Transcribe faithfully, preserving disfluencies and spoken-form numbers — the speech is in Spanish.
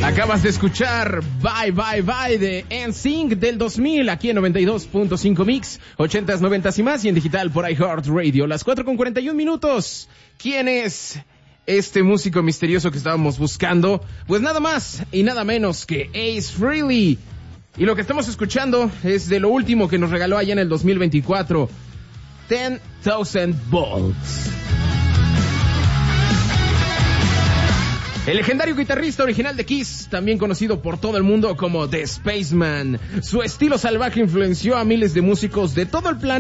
Acabas de escuchar Bye Bye Bye de N Sync del dos mil, aquí en noventa y dos punto cinco Mix, ochentas, noventas y más, y en digital por iHeartRadio. Las cuatro con cuarenta y un minutos. ¿Quién es este músico misterioso que estábamos buscando? Pues nada más y nada menos que Ace Frehley. Y lo que estamos escuchando es de lo último que nos regaló allá en el dos mil veinticuatro, ten thousand Volts. El legendario guitarrista original de Kiss, también conocido por todo el mundo como The Spaceman. Su estilo salvaje influenció a miles de músicos de todo el planeta.